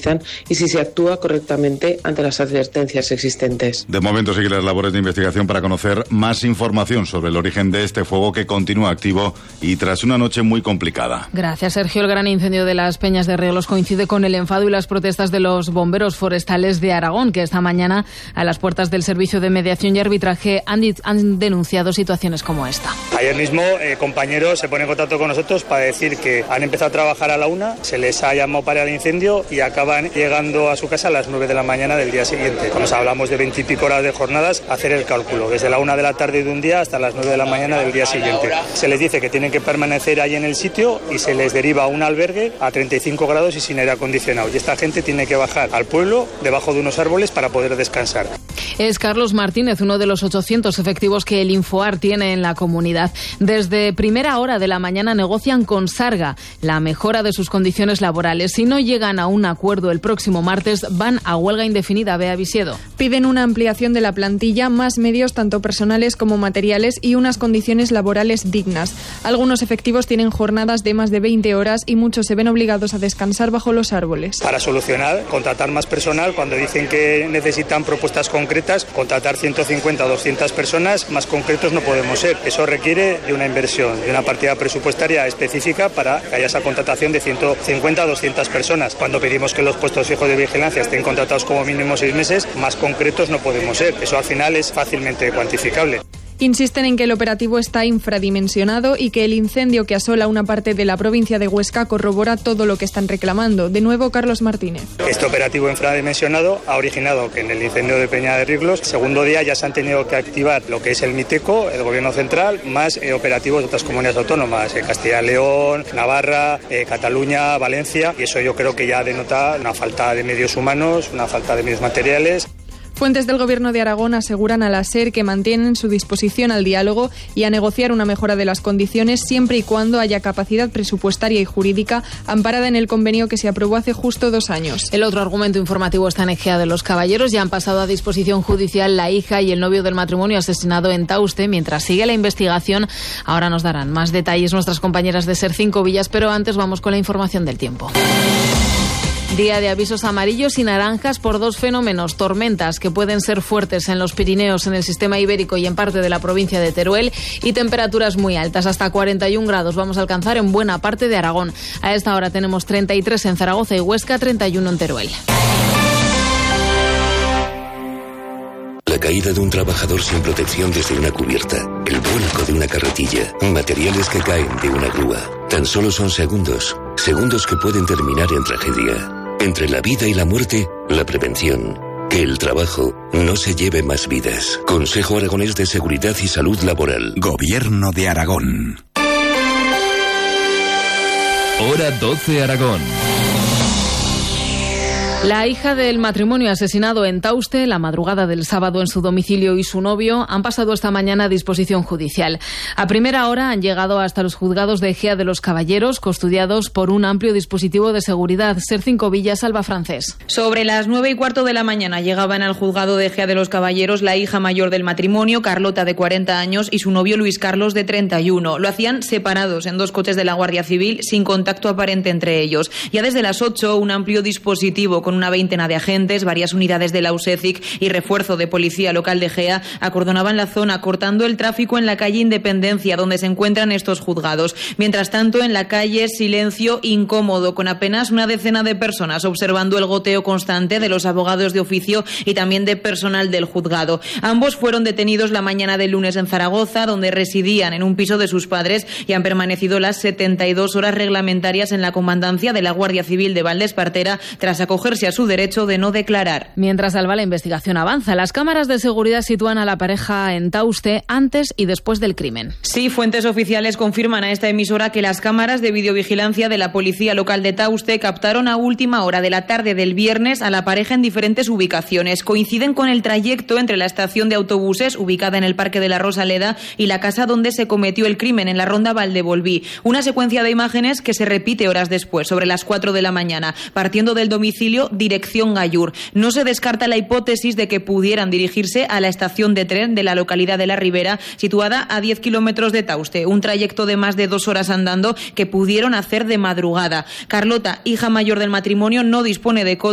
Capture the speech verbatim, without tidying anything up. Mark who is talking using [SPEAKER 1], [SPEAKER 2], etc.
[SPEAKER 1] y si se actúa correctamente ante las advertencias existentes.
[SPEAKER 2] De momento siguen las labores de investigación para conocer más información sobre el origen de este fuego que continúa activo y tras una noche muy complicada.
[SPEAKER 3] Gracias, Sergio. El gran incendio de las Peñas de Reolos coincide con el enfado y las protestas de los bomberos forestales de Aragón, que esta mañana a las puertas del Servicio de Mediación y Arbitraje han, han denunciado situaciones como esta.
[SPEAKER 4] Ayer mismo eh, compañeros se ponen en contacto con nosotros para decir que han empezado a trabajar a la una, se les ha llamado para el incendio y acaban llegando a su casa a las nueve de la mañana del día siguiente. Cuando hablamos de veintipico horas de jornadas, hacer el cálculo, desde la una de la tarde de un día hasta las nueve de la mañana del día siguiente. Se les dice que tienen que permanecer ahí en el sitio y se les deriva a un albergue a treinta y cinco grados y sin aire acondicionado. Y esta gente tiene que bajar al pueblo debajo de unos árboles para poder descansar.
[SPEAKER 3] Es Carlos Martínez, uno de los ochocientos efectivos que el Infoar tiene en la comunidad. Desde primera hora de la mañana negocian con Sarga la mejora de sus condiciones laborales. Si no llegan a un acuerdo el próximo martes, van a huelga indefinida. Bea Visiedo.
[SPEAKER 5] Piden una ampliación de la plantilla, más medios tanto personales como materiales y unas condiciones laborales dignas. Algunos efectivos tienen jornadas de más de veinte horas y muchos se ven obligados a descansar bajo los árboles.
[SPEAKER 4] Para solucionar, contratar más personal, cuando dicen que necesitan propuestas concretas, contratar ciento cincuenta o doscientas personas, más concretos no podemos ser. Eso requiere de una inversión, de una partida presupuestaria específica para que haya esa contratación de ciento cincuenta a doscientas personas. Cuando pedimos que los puestos fijos de vigilancia estén contratados como mínimo seis meses, más concretos no podemos ser. Eso al final es fácilmente cuantificable.
[SPEAKER 5] Insisten en que el operativo está infradimensionado y que el incendio que asola una parte de la provincia de Huesca corrobora todo lo que están reclamando. De nuevo, Carlos Martínez.
[SPEAKER 4] Este operativo infradimensionado ha originado que en el incendio de Peña de Riglos, segundo día ya se han tenido que activar lo que es el MITECO, el Gobierno Central, más eh, operativos de otras comunidades autónomas, eh, Castilla y León, Navarra, eh, Cataluña, Valencia, y eso yo creo que ya denota una falta de medios humanos, una falta de medios materiales.
[SPEAKER 5] Fuentes del Gobierno de Aragón aseguran a la SER que mantienen su disposición al diálogo y a negociar una mejora de las condiciones siempre y cuando haya capacidad presupuestaria y jurídica amparada en el convenio que se aprobó hace justo dos años.
[SPEAKER 3] El otro argumento informativo está en Ejea de los Caballeros. Ya han pasado a disposición judicial la hija y el novio del matrimonio asesinado en Tauste. Mientras sigue la investigación, ahora nos darán más detalles nuestras compañeras de SER cinco Villas, pero antes vamos con la información del tiempo. Día de avisos amarillos y naranjas por dos fenómenos, tormentas que pueden ser fuertes en los Pirineos, en el sistema ibérico y en parte de la provincia de Teruel, y temperaturas muy altas, hasta cuarenta y un grados vamos a alcanzar en buena parte de Aragón. A esta hora tenemos treinta y tres en Zaragoza y Huesca, treinta y uno en Teruel.
[SPEAKER 6] La caída de un trabajador sin protección desde una cubierta, el vuelco de una carretilla, materiales que caen de una grúa. Tan solo son segundos, segundos que pueden terminar en tragedia. Entre la vida y la muerte, la prevención. Que el trabajo no se lleve más vidas. Consejo Aragonés de Seguridad y Salud Laboral.
[SPEAKER 7] Gobierno de Aragón.
[SPEAKER 8] Hora doce Aragón.
[SPEAKER 3] La hija del matrimonio asesinado en Tauste la madrugada del sábado en su domicilio y su novio han pasado esta mañana a disposición judicial. A primera hora han llegado hasta los juzgados de Ejea de los Caballeros, custodiados por un amplio dispositivo de seguridad. SER cinco Villas, Alba Francés.
[SPEAKER 9] Sobre las nueve y cuarto de la mañana llegaban al juzgado de Ejea de los Caballeros la hija mayor del matrimonio, Carlota, de cuarenta años, y su novio Luis Carlos, de treinta y uno. Lo hacían separados en dos coches de la Guardia Civil, sin contacto aparente entre ellos. Ya desde las ocho, un amplio dispositivo con una veintena de agentes, varias unidades de la U S E C I C y refuerzo de policía local de Ejea acordonaban la zona, cortando el tráfico en la calle Independencia, donde se encuentran estos juzgados. Mientras tanto, en la calle, silencio incómodo, con apenas una decena de personas observando el goteo constante de los abogados de oficio y también de personal del juzgado. Ambos fueron detenidos la mañana del lunes en Zaragoza, donde residían en un piso de sus padres, y han permanecido las setenta y dos horas reglamentarias en la comandancia de la Guardia Civil de Valdespartera, tras acogerse a su derecho de no declarar.
[SPEAKER 3] Mientras, Alba, la investigación avanza. Las cámaras de seguridad sitúan a la pareja en Tauste antes y después del crimen.
[SPEAKER 9] Sí, fuentes oficiales confirman a esta emisora que las cámaras de videovigilancia de la policía local de Tauste captaron a última hora de la tarde del viernes a la pareja en diferentes ubicaciones. Coinciden con el trayecto entre la estación de autobuses, ubicada en el Parque de la Rosaleda, y la casa donde se cometió el crimen, en la Ronda Valdevolví. Una secuencia de imágenes que se repite horas después, sobre las cuatro de la mañana, partiendo del domicilio dirección Gallur. No se descarta la hipótesis de que pudieran dirigirse a la estación de tren de la localidad de La Ribera, situada a diez kilómetros de Tauste, un trayecto de más de dos horas andando que pudieron hacer de madrugada. Carlota, hija mayor del matrimonio, no dispone de coche